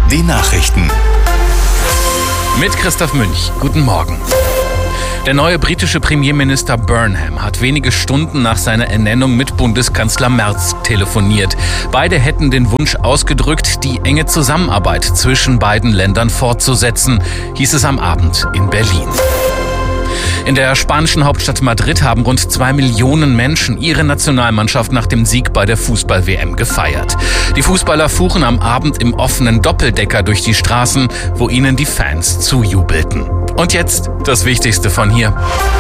die Nachrichten. Mit Christoph Münch. Guten Morgen. Der neue britische Premierminister Burnham hat wenige Stunden nach seiner Ernennung mit Bundeskanzler Merz telefoniert. Beide hätten den Wunsch ausgedrückt, die enge Zusammenarbeit zwischen beiden Ländern fortzusetzen, hieß es am Abend in Berlin. In der spanischen Hauptstadt Madrid haben rund 2 Millionen Menschen ihre Nationalmannschaft nach dem Sieg bei der Fußball-WM gefeiert. Die Fußballer fuhren am Abend im offenen Doppeldecker durch die Straßen, wo ihnen die Fans zujubelten. Und jetzt das Wichtigste von hier.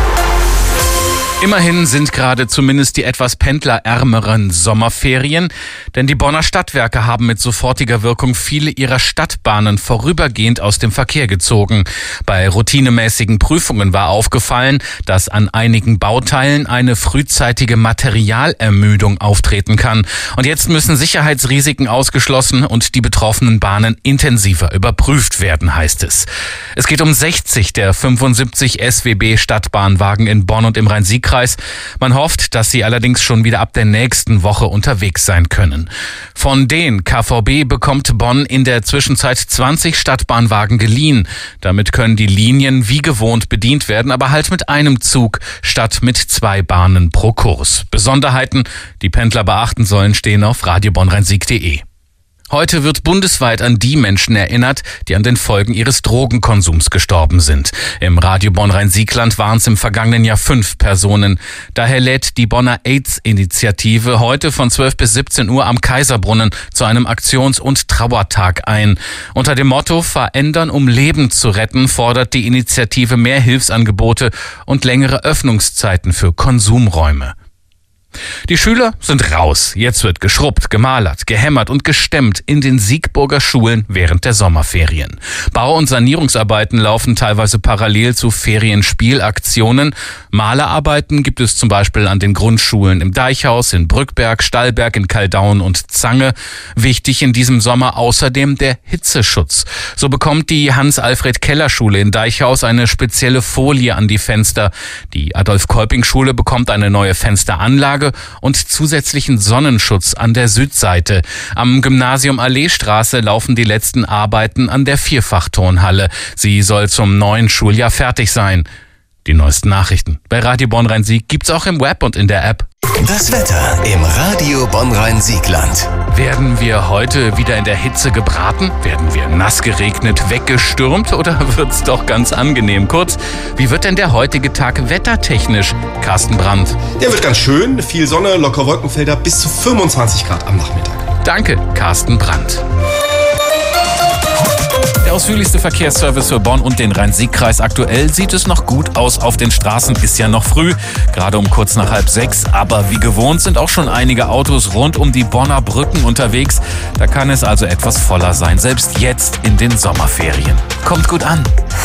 Immerhin sind gerade zumindest die etwas pendlerärmeren Sommerferien, denn die Bonner Stadtwerke haben mit sofortiger Wirkung viele ihrer Stadtbahnen vorübergehend aus dem Verkehr gezogen. Bei routinemäßigen Prüfungen war aufgefallen, dass an einigen Bauteilen eine frühzeitige Materialermüdung auftreten kann. Und jetzt müssen Sicherheitsrisiken ausgeschlossen und die betroffenen Bahnen intensiver überprüft werden, heißt es. Es geht um 60 der 75 SWB-Stadtbahnwagen in Bonn und im Rhein-Sieg-Kreis. Man hofft, dass sie allerdings schon wieder ab der nächsten Woche unterwegs sein können. Von den KVB bekommt Bonn in der Zwischenzeit 20 Stadtbahnwagen geliehen. Damit können die Linien wie gewohnt bedient werden, aber halt mit einem Zug statt mit 2 Bahnen pro Kurs. Besonderheiten, die Pendler beachten sollen, stehen auf radiobonnrhein-sieg.de. Heute wird bundesweit an die Menschen erinnert, die an den Folgen ihres Drogenkonsums gestorben sind. Im Radio Bonn-Rhein-Sieg-Land waren es im vergangenen Jahr 5 Personen. Daher lädt die Bonner AIDS-Initiative heute von 12 bis 17 Uhr am Kaiserbrunnen zu einem Aktions- und Trauertag ein. Unter dem Motto Verändern, um Leben zu retten, fordert die Initiative mehr Hilfsangebote und längere Öffnungszeiten für Konsumräume. Die Schüler sind raus. Jetzt wird geschrubbt, gemalert, gehämmert und gestemmt in den Siegburger Schulen während der Sommerferien. Bau- und Sanierungsarbeiten laufen teilweise parallel zu Ferienspielaktionen. Malerarbeiten gibt es zum Beispiel an den Grundschulen im Deichhaus, in Brückberg, Stallberg, in Kaldaun und Zange. Wichtig in diesem Sommer außerdem der Hitzeschutz. So bekommt die Hans-Alfred-Keller-Schule in Deichhaus eine spezielle Folie an die Fenster. Die Adolf-Kolping-Schule bekommt eine neue Fensteranlage und zusätzlichen Sonnenschutz an der Südseite. Am Gymnasium Alleestraße laufen die letzten Arbeiten an der Vierfachturnhalle. Sie soll zum neuen Schuljahr fertig sein. Die neuesten Nachrichten bei Radio Bonn-Rhein-Sieg gibt's auch im Web und in der App. Das Wetter im Radio Bonn-Rhein-Sieg-Land. Werden wir heute wieder in der Hitze gebraten? Werden wir nass geregnet, weggestürmt oder wird's doch ganz angenehm? Kurz, wie wird denn der heutige Tag wettertechnisch? Carsten Brandt. Der wird ganz schön, viel Sonne, locker Wolkenfelder, bis zu 25 Grad am Nachmittag. Danke, Carsten Brandt. Der ausführlichste Verkehrsservice für Bonn und den Rhein-Sieg-Kreis. Aktuell sieht es noch gut aus auf den Straßen. Ist ja noch früh, gerade um kurz nach 5:30. Aber wie gewohnt sind auch schon einige Autos rund um die Bonner Brücken unterwegs. Da kann es also etwas voller sein, selbst jetzt in den Sommerferien. Kommt gut an.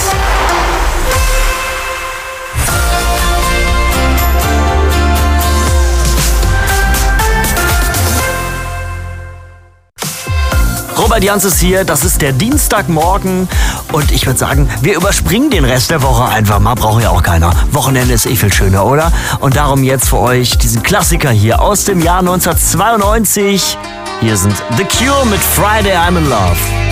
Robert Jans ist hier, das ist der Dienstagmorgen und ich würde sagen, wir überspringen den Rest der Woche einfach mal, braucht ja auch keiner. Wochenende ist viel schöner, oder? Und darum jetzt für euch diesen Klassiker hier aus dem Jahr 1992. Hier sind The Cure mit Friday I'm in Love.